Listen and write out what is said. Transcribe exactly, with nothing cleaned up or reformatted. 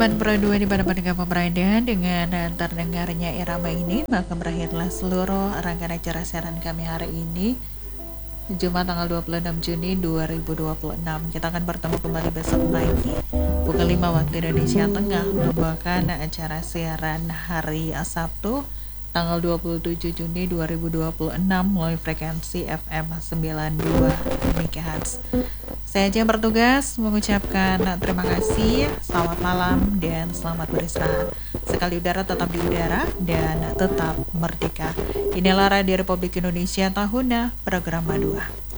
sembilan puluh dua di pada pendengar pemberanian dengan terdengarnya irama ini, maka berakhirlah seluruh rangkaian acara siaran kami hari ini, Jumat tanggal dua puluh enam Juni dua ribu dua puluh enam. Kita akan bertemu kembali besok pagi pukul lima waktu Indonesia Tengah membawakan acara siaran hari Sabtu tanggal dua puluh tujuh Juni dua ribu dua puluh enam melalui frekuensi F M sembilan puluh dua MHz. Saya aja yang bertugas mengucapkan terima kasih, selamat malam, dan selamat beristirahat. Sekali udara tetap di udara dan tetap merdeka. Inilah Radio Republik Indonesia Tahuna, program dua.